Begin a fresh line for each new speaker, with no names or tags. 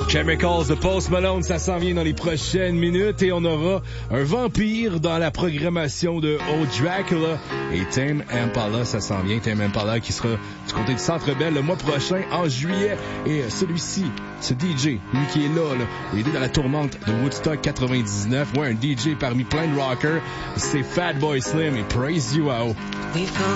Chemicals de Post Malone, ça s'en vient dans les prochaines minutes et on aura un vampire dans la programmation de Old Dracula et Tame Impala, ça s'en vient. Tame Impala qui sera du côté du Centre Bell le mois prochain en juillet et celui-ci, ce DJ, lui qui est là, il est dans la tourmente de Woodstock 99, ouais, un DJ parmi plein de rockers, c'est Fatboy Slim et Praise You Out.